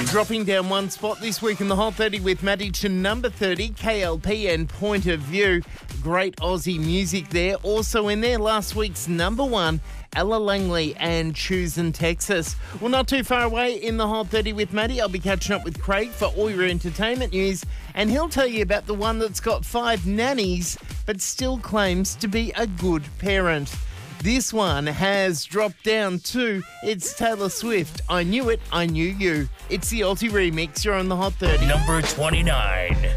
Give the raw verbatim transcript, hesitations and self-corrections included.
Dropping down one spot this week in the Hot thirty with Maddie to number thirty, K L P and Point of View. Great Aussie music there. Also in there, last week's number one, Ella Langley and Choosing Texas. Well, not too far away in the Hot thirty with Maddie, I'll be catching up with Craig for all your entertainment news, and he'll tell you about the one that's got five nannies but still claims to be a good parent. This one has dropped down to, it's Taylor Swift. I Knew It, I Knew You. It's the Aussie remix. You're on the Hot thirty. Number twenty-nine.